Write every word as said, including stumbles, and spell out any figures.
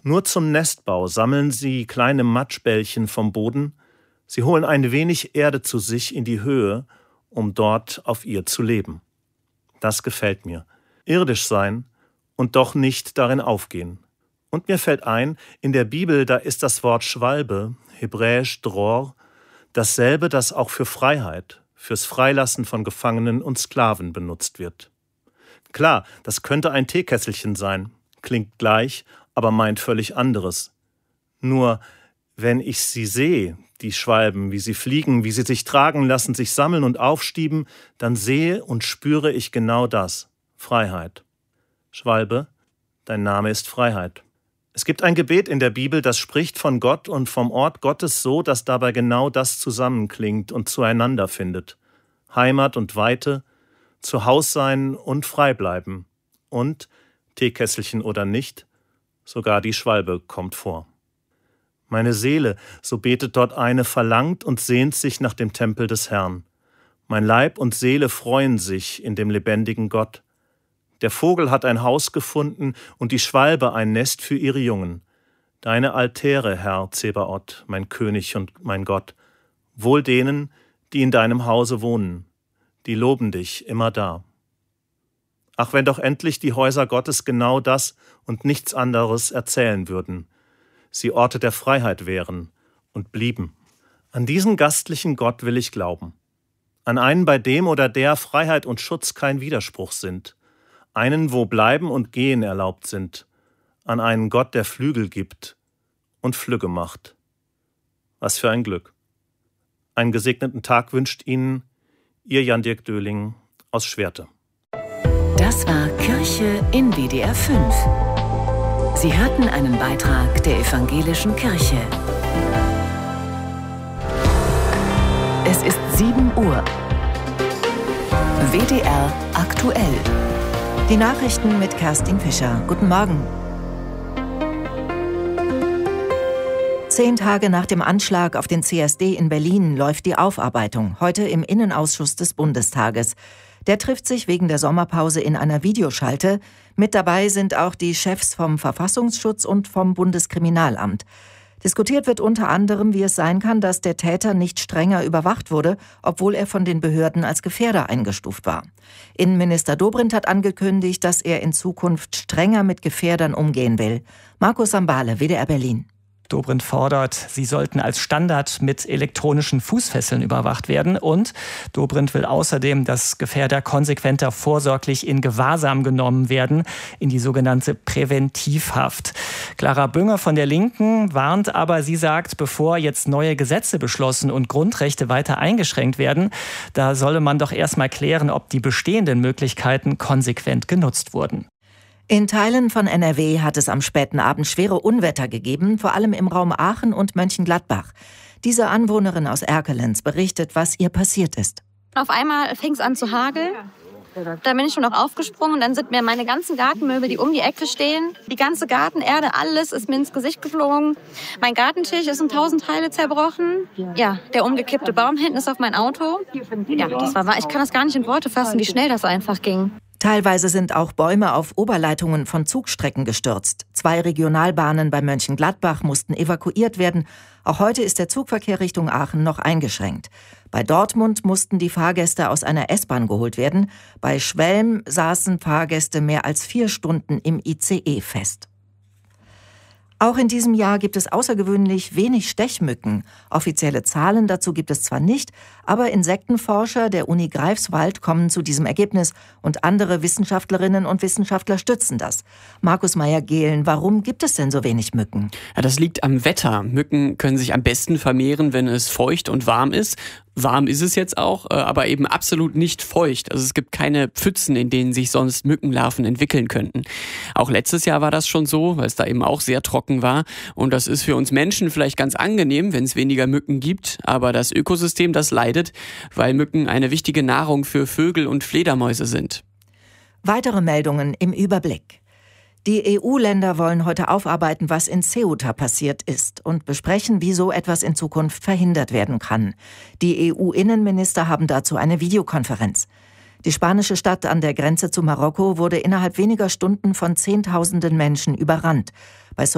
Nur zum Nestbau sammeln sie kleine Matschbällchen vom Boden. Sie holen ein wenig Erde zu sich in die Höhe, um dort auf ihr zu leben. Das gefällt mir. Irdisch sein und doch nicht darin aufgehen. Und mir fällt ein, in der Bibel, da ist das Wort Schwalbe, hebräisch Dror, dasselbe, das auch für Freiheit, fürs Freilassen von Gefangenen und Sklaven benutzt wird. Klar, das könnte ein Teekesselchen sein, klingt gleich, aber meint völlig anderes. Nur, wenn ich sie sehe, die Schwalben, wie sie fliegen, wie sie sich tragen lassen, sich sammeln und aufstieben, dann sehe und spüre ich genau das, Freiheit. Schwalbe, dein Name ist Freiheit. Es gibt ein Gebet in der Bibel, das spricht von Gott und vom Ort Gottes so, dass dabei genau das zusammenklingt und zueinander findet. Heimat und Weite, Zuhaussein und Freibleiben. Und, Teekesselchen oder nicht, sogar die Schwalbe kommt vor. Meine Seele, so betet dort eine, verlangt und sehnt sich nach dem Tempel des Herrn. Mein Leib und Seele freuen sich in dem lebendigen Gott. Der Vogel hat ein Haus gefunden und die Schwalbe ein Nest für ihre Jungen. Deine Altäre, Herr Zebaoth, mein König und mein Gott, wohl denen, die in deinem Hause wohnen, die loben dich immer da. Ach, wenn doch endlich die Häuser Gottes genau das und nichts anderes erzählen würden, sie Orte der Freiheit wären und blieben. An diesen gastlichen Gott will ich glauben, an einen, bei dem oder der Freiheit und Schutz kein Widerspruch sind, einen, wo Bleiben und Gehen erlaubt sind, an einen Gott, der Flügel gibt und Flügge macht. Was für ein Glück. Einen gesegneten Tag wünscht Ihnen Ihr Jan-Dirk Döhling aus Schwerte. Das war Kirche in W D R fünf. Sie hörten einen Beitrag der Evangelischen Kirche. Es ist sieben Uhr. W D R aktuell. Die Nachrichten mit Kerstin Fischer. Guten Morgen. Zehn Tage nach dem Anschlag auf den C S D in Berlin läuft die Aufarbeitung, heute im Innenausschuss des Bundestages. Der trifft sich wegen der Sommerpause in einer Videoschalte. Mit dabei sind auch die Chefs vom Verfassungsschutz und vom Bundeskriminalamt. Diskutiert wird unter anderem, wie es sein kann, dass der Täter nicht strenger überwacht wurde, obwohl er von den Behörden als Gefährder eingestuft war. Innenminister Dobrindt hat angekündigt, dass er in Zukunft strenger mit Gefährdern umgehen will. Markus Sambale, W D R Berlin. Dobrindt fordert, sie sollten als Standard mit elektronischen Fußfesseln überwacht werden. Und Dobrindt will außerdem, dass Gefährder konsequenter vorsorglich in Gewahrsam genommen werden, in die sogenannte Präventivhaft. Clara Bünger von der Linken warnt aber, sie sagt, bevor jetzt neue Gesetze beschlossen und Grundrechte weiter eingeschränkt werden, da solle man doch erstmal klären, ob die bestehenden Möglichkeiten konsequent genutzt wurden. In Teilen von N R W hat es am späten Abend schwere Unwetter gegeben, vor allem im Raum Aachen und Mönchengladbach. Diese Anwohnerin aus Erkelenz berichtet, was ihr passiert ist. Auf einmal fing es an zu hageln. Da bin ich schon noch aufgesprungen und dann sind mir meine ganzen Gartenmöbel, die um die Ecke stehen, die ganze Gartenerde, alles ist mir ins Gesicht geflogen. Mein Gartentisch ist in tausend Teile zerbrochen. Ja, der umgekippte Baum hinten ist auf mein Auto. Ja, das war wahr. Ich kann das gar nicht in Worte fassen, wie schnell das einfach ging. Teilweise sind auch Bäume auf Oberleitungen von Zugstrecken gestürzt. Zwei Regionalbahnen bei Mönchengladbach mussten evakuiert werden. Auch heute ist der Zugverkehr Richtung Aachen noch eingeschränkt. Bei Dortmund mussten die Fahrgäste aus einer S-Bahn geholt werden. Bei Schwelm saßen Fahrgäste mehr als vier Stunden im I C E fest. Auch in diesem Jahr gibt es außergewöhnlich wenig Stechmücken. Offizielle Zahlen dazu gibt es zwar nicht, aber Insektenforscher der Uni Greifswald kommen zu diesem Ergebnis und andere Wissenschaftlerinnen und Wissenschaftler stützen das. Markus Meyer-Gehlen, warum gibt es denn so wenig Mücken? Ja, das liegt am Wetter. Mücken können sich am besten vermehren, wenn es feucht und warm ist. Warm ist es jetzt auch, aber eben absolut nicht feucht. Also es gibt keine Pfützen, in denen sich sonst Mückenlarven entwickeln könnten. Auch letztes Jahr war das schon so, weil es da eben auch sehr trocken war. Und das ist für uns Menschen vielleicht ganz angenehm, wenn es weniger Mücken gibt. Aber das Ökosystem, das leidet, weil Mücken eine wichtige Nahrung für Vögel und Fledermäuse sind. Weitere Meldungen im Überblick. Die E U-Länder wollen heute aufarbeiten, was in Ceuta passiert ist und besprechen, wie so etwas in Zukunft verhindert werden kann. Die E U-Innenminister haben dazu eine Videokonferenz. Die spanische Stadt an der Grenze zu Marokko wurde innerhalb weniger Stunden von Zehntausenden Menschen überrannt. Bei